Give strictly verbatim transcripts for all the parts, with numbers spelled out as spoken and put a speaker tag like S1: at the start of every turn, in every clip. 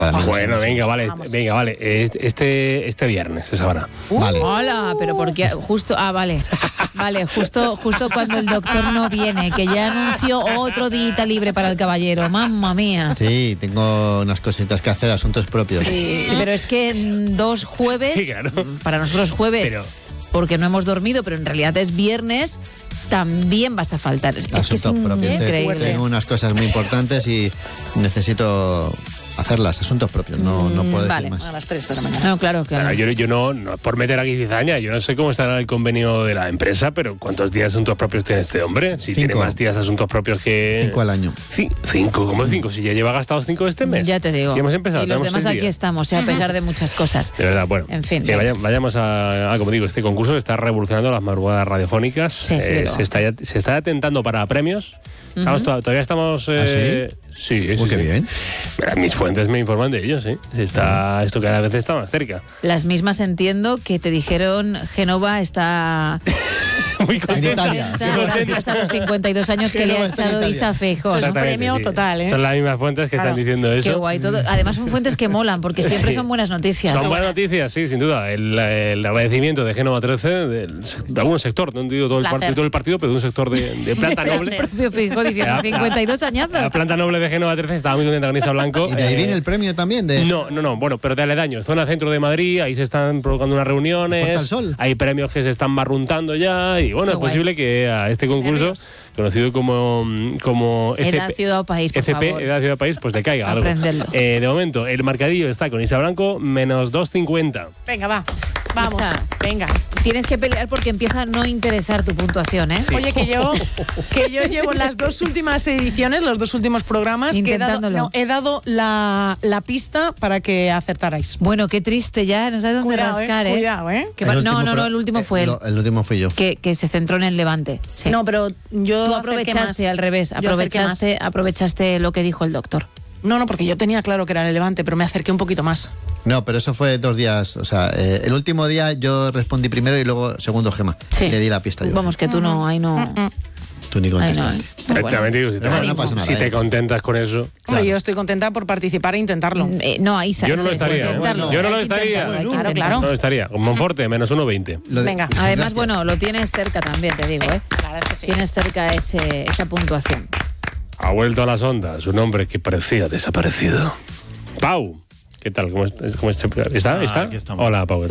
S1: Para mí
S2: Bueno,
S1: no sé.
S2: venga, vale,
S3: Vamos.
S2: venga, vale. Este, este viernes se sabrá.
S3: Uh,
S1: Vale.
S4: Hola, pero porque justo, ah, vale, vale, justo, justo cuando el doctor no viene, que ya anunció otro día libre para el caballero, mamma mía.
S1: Sí, tengo unas cositas que hacer, asuntos propios.
S4: Sí, pero es que mm, dos jueves,
S2: Sí, claro.
S4: para nosotros jueves,
S2: Pero-
S4: porque no hemos dormido, pero en realidad es viernes, también vas a faltar. Es que es
S1: Asuntos propios. Te-
S4: increíble.
S1: Tengo unas cosas muy importantes y necesito hacerlas, asuntos propios. No, no puedo
S4: Mm, vale.
S1: decir más.
S3: A las tres de la mañana.
S4: No, claro que
S2: Claro, yo, yo no, no, por meter aquí cizaña, yo no sé cómo estará el convenio de la empresa, pero ¿cuántos días de asuntos propios tiene este hombre? Si
S1: Cinco.
S2: tiene más días de asuntos propios que...
S1: Cinco al año.
S2: Ci- cinco, ¿cómo cinco? Si ya lleva gastados cinco este mes.
S4: Ya te digo.
S2: Y hemos empezado.
S4: Y los
S2: tenemos
S4: demás
S2: seis
S4: aquí
S2: días.
S4: estamos, eh, a pesar de muchas cosas.
S2: De verdad, bueno.
S4: En fin,
S2: que
S4: venga.
S2: vaya- vayamos a, a, como digo, este concurso que está revolucionando las madrugadas radiofónicas.
S4: Sí, sí,
S2: Eh,
S4: lo-
S2: se, está, ya- se está atentando para premios. Estamos to- todavía estamos... eh, sí, sí,
S1: Uy, qué
S2: sí.
S1: bien.
S2: Mira, mis fuentes me informan de ello, sí. Se está, esto cada vez está más cerca.
S4: Las mismas entiendo que te dijeron Génova está
S2: Muy
S1: En
S2: contento.
S1: Italia.
S4: contenta gracias a los cincuenta y dos años que le
S1: Génova
S4: ha
S1: está en
S4: echado
S1: Italia.
S4: Isa Feijóo,
S3: Eso es
S4: ¿no?
S3: un premio
S2: sí.
S3: total, ¿eh?
S2: Son las mismas fuentes que
S3: Claro.
S2: están diciendo eso.
S4: Qué guay todo. Además son fuentes que molan porque siempre
S2: Sí.
S4: son buenas noticias.
S2: Son buenas noticias, sí, sin duda. El, el agradecimiento de Génova trece, del sec- de algún sector, no digo todo el,
S3: Placer.
S2: partido, todo el partido, pero de un sector de, de planta
S4: El
S2: noble.
S4: propio Feijóo diciendo
S2: La-
S4: cincuenta y dos
S2: La
S4: añazos.
S2: planta noble de Génova trece estaba muy contenta con Isa Blanco.
S1: Y de ahí
S2: Eh,
S1: viene el premio también. De...
S2: No, no, no, bueno, pero de aledaños, zona centro de Madrid, ahí se están provocando unas reuniones,
S1: Puerta al Sol.
S2: hay premios que se están barruntando ya y bueno,
S4: Qué
S2: es
S4: guay.
S2: posible que a este concurso,
S3: Nervios.
S2: conocido como, como
S4: Edad, ciudad o país, por
S2: F P,
S4: favor.
S2: Edad, Ciudad, País, pues le caiga algo.
S4: Aprenderlo.
S2: Eh, de momento, el marcadillo está con Isa Blanco, menos dos cincuenta.
S3: Venga, va. Vamos.
S4: Isa.
S3: Venga.
S4: Tienes que pelear porque empieza a no interesar tu puntuación, ¿eh?
S3: Oye, que yo, que yo llevo las dos últimas ediciones, los dos últimos programas, que he dado,
S4: Intentándolo.
S3: no, he dado la, la pista para que acertarais.
S4: Bueno, qué triste ya, no sabes dónde
S3: Cuidado,
S4: rascar,
S3: eh,
S4: ¿eh?
S3: cuidado, ¿eh?
S4: Que
S1: El
S4: va-
S1: último
S4: no, no, no,
S1: pro-
S4: el último
S1: eh,
S4: fue él.
S1: lo- El último fui yo.
S4: Que, que se centró en el Levante. Sí.
S3: No, pero yo
S4: Tú
S3: acerqué
S4: aprovechaste
S3: más.
S4: al revés,
S3: Yo acerqué más.
S4: aprovechaste, aprovechaste lo que dijo el doctor.
S3: No, no, porque yo tenía claro que era el Levante, pero me acerqué un poquito más.
S1: No, pero eso fue dos días. O sea, eh, el último día yo respondí primero y luego segundo Gema.
S4: Sí.
S1: Le di la pista yo.
S4: Vamos, que tú no, ahí no.
S1: Tú ni
S4: Ahí no, ¿eh?
S1: contestaste.
S4: Pero bueno.
S2: Exactamente, digo, si te,
S1: Pero bueno, no pasa nada,
S2: si te
S1: eh.
S2: contentas con eso.
S3: Hombre,
S1: Claro.
S3: yo estoy contenta por participar e intentarlo.
S4: Eh, no, ahí
S2: Yo no lo estaría, ¿eh?
S1: Bueno,
S2: Yo no
S4: Hay
S2: lo
S4: que
S2: estaría.
S4: intentarlo, hay que
S3: Claro,
S4: intentarlo.
S3: claro.
S2: No estaría. Con Monforte, menos uno veinte.
S1: Lo de-
S3: Venga.
S4: Además,
S1: Gracias.
S4: bueno, lo tienes cerca también, te digo,
S3: Sí,
S4: ¿eh?
S3: la verdad es que sí.
S4: Tienes cerca ese, esa puntuación.
S2: Ha vuelto a las ondas, un hombre que parecía desaparecido. Pau, ¿qué tal? ¿Cómo, es- cómo es- ¿Está?
S5: Ah,
S2: ¿Está?
S5: aquí estamos.
S2: Hola, Pau.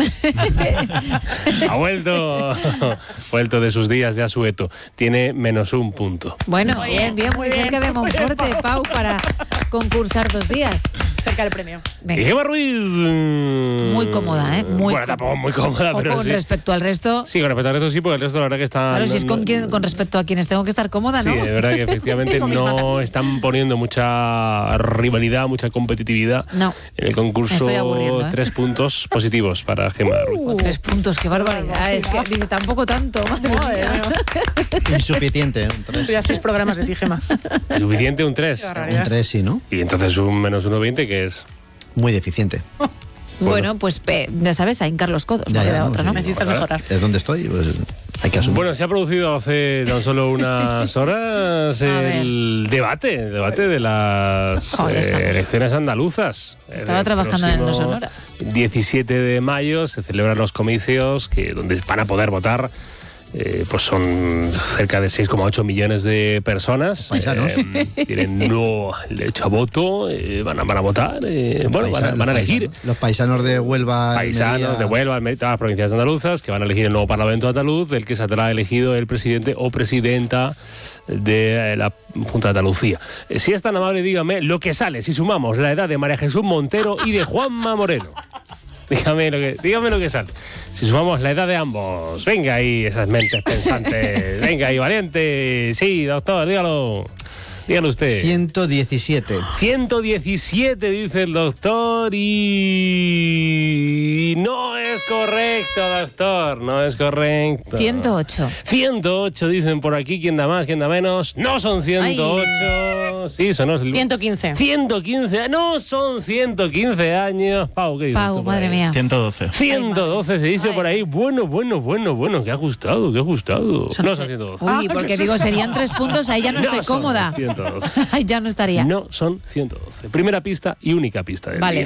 S2: ha vuelto, vuelto de sus días de asueto. Tiene menos un punto.
S4: Bueno,
S3: Muy
S4: bien,
S3: bien,
S4: bien, muy
S3: muy bien,
S4: cerca de
S3: muy bien,
S4: Monforte, Pau, para concursar dos días.
S3: Cerca del premio.
S2: Y
S4: Venga.
S2: Gemma Ruiz.
S4: Muy cómoda, ¿eh? Muy
S2: bueno, tampoco muy cómoda,
S4: O
S2: pero
S4: con
S2: sí.
S4: respecto al resto.
S2: Sí, con respecto al resto sí, porque el resto la verdad que está...
S4: Claro, si es
S2: no-
S4: con,
S2: no-
S4: quien, con respecto a quienes tengo que estar cómoda,
S2: Sí,
S4: ¿no?
S2: es verdad que efectivamente
S3: Digo misma
S2: no
S3: también.
S2: están poniendo mucha rivalidad, mucha competitividad
S4: No.
S2: en el concurso.
S4: Me estoy aburriendo, ¿eh?
S2: Tres puntos positivos para Gemma Ruiz.
S4: Con tres puntos, qué barbaridad. Es que dice, tampoco tanto, madre
S3: Joder,
S4: mía.
S1: Insuficiente, ¿eh? Un tres.
S3: Estoy a seis programas de ti, Gema.
S2: Suficiente un tres.
S1: Un tres, sí, ¿no?
S2: Y entonces un menos uno veinte, que es...
S1: Muy deficiente.
S4: Bueno, pues pe- ya sabes, ahí en Carlos Codos, no queda otra, ¿no?
S1: sí.
S3: Necesitas mejorar.
S1: Es donde estoy, pues hay que asumir.
S2: Bueno, se ha producido hace tan solo unas horas
S4: A
S2: el debate, el debate de las
S4: Joder,
S2: eh,
S4: estamos.
S2: elecciones andaluzas.
S4: Estaba
S2: El
S4: trabajando en
S2: próximo
S4: No Sonoras.
S2: diecisiete de mayo se celebran los comicios que donde van a poder votar. Eh, pues son cerca de seis coma ocho millones de personas.
S1: Paisanos.
S2: Eh, tienen nuevo derecho a voto, eh, van, a, van a votar, eh,
S1: Los
S2: bueno, van a,
S1: paisanos-
S2: van a
S1: los
S2: elegir.
S1: paisanos- Los paisanos de Huelva.
S2: Paisanos
S1: Almería.
S2: de Huelva, Almería, todas las provincias andaluzas que van a elegir el nuevo Parlamento andaluz, del que saldrá elegido el presidente o presidenta de la Junta de Andalucía. Eh, Si es tan amable, dígame lo que sale si sumamos la edad de María Jesús Montero y de Juanma Moreno. Dígame lo que, dígame lo que sale. Si sumamos la edad de ambos. Venga ahí, esas mentes pensantes. Venga ahí, valiente. Sí, doctor, dígalo. Dígalo usted.
S1: ciento diecisiete.
S2: ciento diecisiete, dice el doctor, y no es correcto, doctor, no es correcto.
S4: ciento ocho.
S2: ciento ocho, dicen por aquí, ¿quién da más, quién da menos? No son ciento ocho. Sí, son los...
S3: ciento quince.
S2: ciento quince, no son ciento quince años. Pau, ¿qué dices
S4: Pau,
S2: tú por
S4: madre
S2: ahí?
S4: mía.
S5: ciento doce.
S2: ciento doce se dice
S4: Ay.
S2: por ahí. Bueno, bueno, bueno, bueno, que ha gustado, que ha gustado.
S4: Son
S2: No
S4: se-
S2: son ciento doce.
S4: Uy, porque digo, serían tres puntos, ahí ya no estoy
S2: No son
S4: cómoda.
S2: ciento doce.
S4: Ahí ya no estaría.
S2: No son ciento doce. Primera pista y única pista del
S4: Vale.
S2: día.